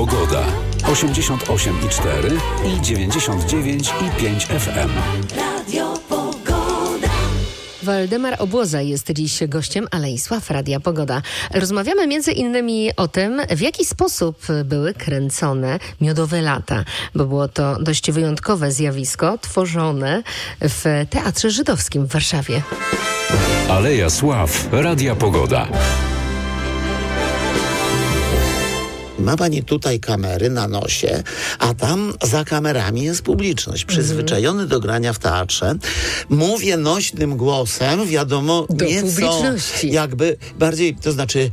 Pogoda. 88,4 i 99,5 FM. Radio Pogoda. Waldemar Obłoza jest dziś gościem Aleisław Radia Pogoda. Rozmawiamy między innymi o tym, w jaki sposób były kręcone Miodowe Lata, bo było to dość wyjątkowe zjawisko tworzone w Teatrze Żydowskim w Warszawie. Aleja Sław Radia Pogoda. Ma pani tutaj kamery na nosie, a tam za kamerami jest publiczność. Przyzwyczajony do grania w teatrze, mówię nośnym głosem, wiadomo, do nieco publiczności. jakby bardziej, to znaczy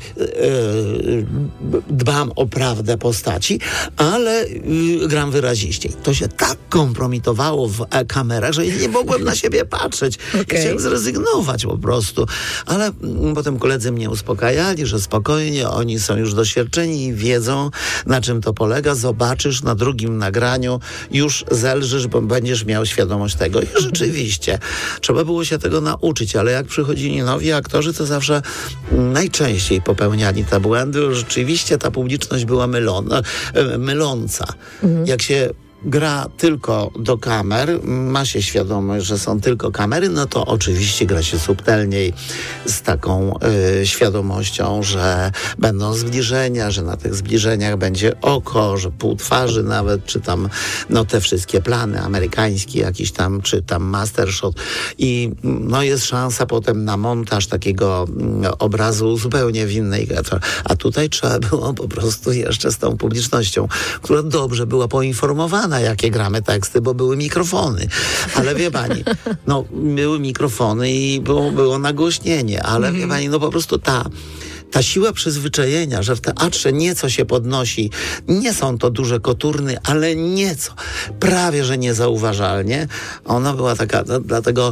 dbam o prawdę postaci, ale gram wyraziściej. To się tak kompromitowało w kamerach, że nie mogłem na siebie patrzeć. Okay. Chciałem zrezygnować po prostu. Ale potem koledzy mnie uspokajali, że spokojnie, oni są już doświadczeni i wiedzą, na czym to polega. Zobaczysz na drugim nagraniu, już zelżysz, bo będziesz miał świadomość tego. I rzeczywiście, trzeba było się tego nauczyć, ale jak przychodzili nowi aktorzy, to zawsze najczęściej popełniali te błędy. Rzeczywiście ta publiczność była myląca. Jak się gra tylko do kamer, ma się świadomość, że są tylko kamery, no to oczywiście gra się subtelniej, z taką świadomością, że będą zbliżenia, że na tych zbliżeniach będzie oko, że pół twarzy nawet, czy tam no te wszystkie plany amerykańskie jakiś tam, czy tam mastershot i no jest szansa potem na montaż takiego obrazu zupełnie w innej. A tutaj trzeba było po prostu jeszcze z tą publicznością, która dobrze była poinformowana, jakie gramy teksty, bo były mikrofony. Ale wie pani, no były mikrofony i było nagłośnienie, ale wie pani, no po prostu ta siła przyzwyczajenia, że w teatrze nieco się podnosi, nie są to duże koturny, ale nieco, prawie że niezauważalnie, ona była taka, no, dlatego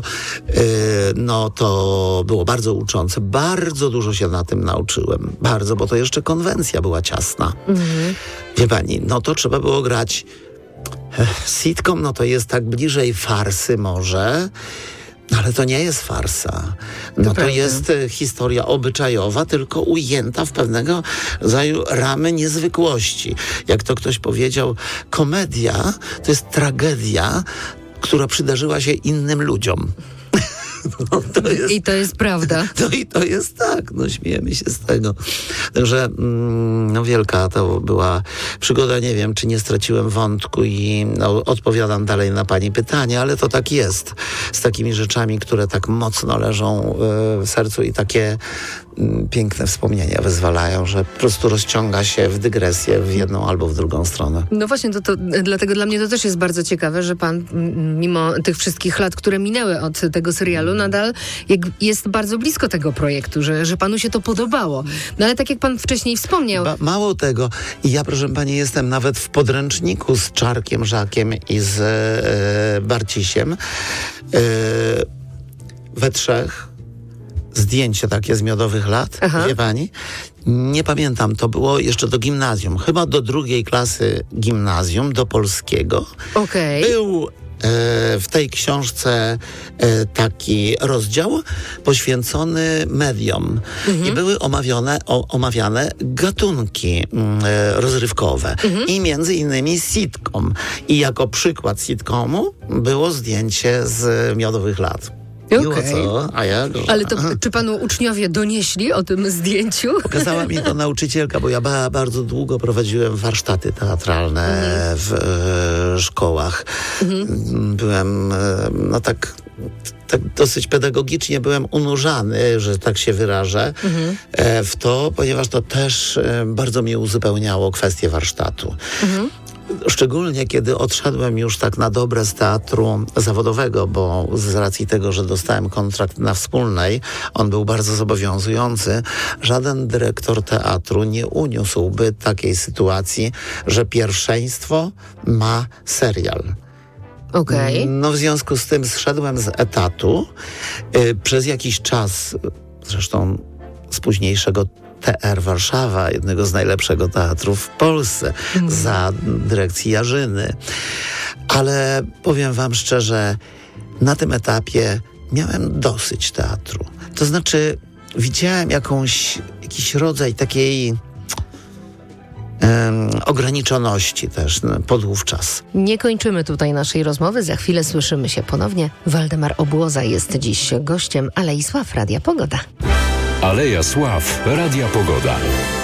no to było bardzo uczące. Bardzo dużo się na tym nauczyłem. Bardzo, bo to jeszcze konwencja była ciasna. Wie pani, no to trzeba było grać sitcom, no to jest tak bliżej farsy może, ale to nie jest farsa. No to jest historia obyczajowa, tylko ujęta w pewnego rodzaju ramy niezwykłości. Jak to ktoś powiedział, komedia to jest tragedia, która przydarzyła się innym ludziom. No, I to jest prawda. No i to jest tak, no śmiejemy się z tego. Także no wielka to była przygoda, nie wiem, czy nie straciłem wątku i no, odpowiadam dalej na pani pytanie, ale to tak jest. Z takimi rzeczami, które tak mocno leżą w sercu i takie piękne wspomnienia wyzwalają, że po prostu rozciąga się w dygresję w jedną albo w drugą stronę. No właśnie, dlatego dla mnie to też jest bardzo ciekawe, że pan mimo tych wszystkich lat, które minęły od tego serialu, nadal jest bardzo blisko tego projektu, że panu się to podobało. No ale tak jak pan wcześniej wspomniał... Mało tego. I ja, proszę pani, jestem nawet w podręczniku z Czarkiem Żakiem i z Barcisiem. We trzech. Zdjęcie takie z Miodowych Lat, wie pani? Nie pamiętam, to było jeszcze do gimnazjum. Chyba do 2. klasy gimnazjum, do polskiego. Był w tej książce taki rozdział poświęcony mediom. I były omawiane gatunki rozrywkowe. I między innymi sitcom. I jako przykład sitcomu było zdjęcie z Miodowych Lat. Co? A jak? Ale to czy panu uczniowie donieśli o tym zdjęciu? Pokazała mi to nauczycielka, bo ja bardzo długo prowadziłem warsztaty teatralne w szkołach. Byłem, no tak dosyć pedagogicznie byłem unurzany, że tak się wyrażę, w to, ponieważ to też bardzo mnie uzupełniało kwestię warsztatu. Szczególnie kiedy odszedłem już tak na dobre z teatru zawodowego, bo z racji tego, że dostałem kontrakt na Wspólnej, on był bardzo zobowiązujący, żaden dyrektor teatru nie uniósłby takiej sytuacji, że pierwszeństwo ma serial. No w związku z tym zszedłem z etatu. Przez jakiś czas, zresztą z późniejszego TR Warszawa, jednego z najlepszego teatrów w Polsce, za dyrekcji Jarzyny. Ale powiem wam szczerze, na tym etapie miałem dosyć teatru. To znaczy widziałem jakiś rodzaj takiej ograniczoności też podówczas. Nie kończymy tutaj naszej rozmowy. Za chwilę słyszymy się ponownie. Waldemar Obłoza jest dziś gościem Alei Sław Radia Pogoda. Aleja Sław Radia Pogoda.